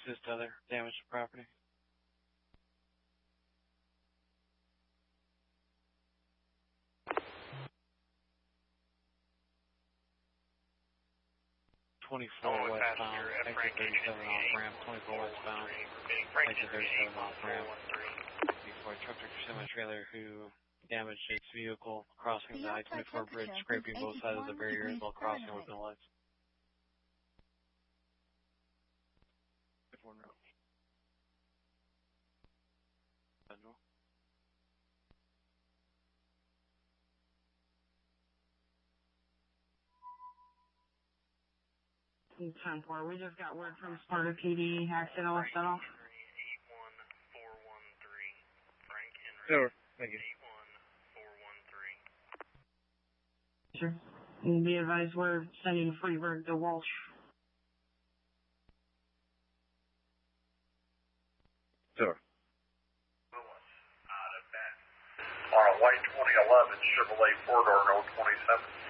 assist other damage to property. .24 westbound, exit 37 off ramp, 24 westbound, exit 37 off ramp. Before a truck semi-trailer who damaged its vehicle crossing the I-24 bridge, scraping both sides of the barriers while crossing with no lights. Ten four. We just got word from Sparta PD. Accident was set off. 81413. Sure. Thank you. 81413. Sure. And be advised, we're sending Freeburg to Walsh. Sure. On a white 2011 Chevrolet 4-door, no 27.